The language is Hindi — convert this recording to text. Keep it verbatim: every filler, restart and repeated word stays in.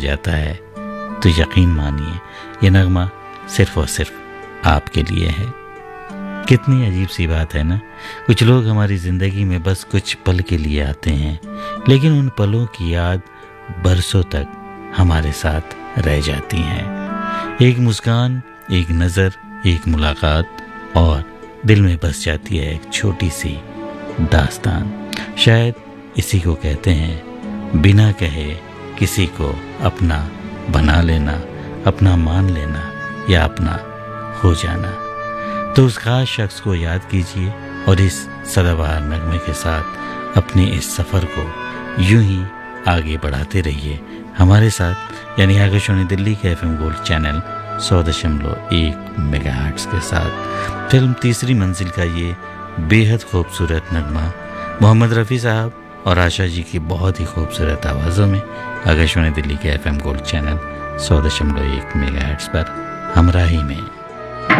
जाता है तो यकीन मानिए ये नगमा सिर्फ और सिर्फ आपके लिए है। कितनी अजीब सी बात है ना, कुछ लोग हमारी ज़िंदगी में बस कुछ पल के लिए आते हैं, लेकिन उन पलों की याद बरसों तक हमारे साथ रह जाती हैं। एक मुस्कान, एक नज़र, एक मुलाकात और दिल में बस जाती है एक छोटी सी दास्तान। शायद इसी को कहते हैं बिना कहे किसी को अपना बना लेना, अपना मान लेना या अपना हो जाना। तो उस खास शख्स को याद कीजिए और इस सदाबहार नगमे के साथ अपने इस सफ़र को यूं ही आगे बढ़ाते रहिए हमारे साथ, यानी आकाशवाणी दिल्ली के एफ एम गोल्ड चैनल सौ दशमलव एक मेगाहर्ट्ज़ के साथ। फिल्म तीसरी मंजिल का ये बेहद खूबसूरत नगमा मोहम्मद रफ़ी साहब और आशा जी की बहुत ही खूबसूरत आवाज़ों में आकाशवाणी दिल्ली के एफ एम गोल्ड चैनल सौ दशमलव एक मेगाहर्ट्ज़ पर हमराही में।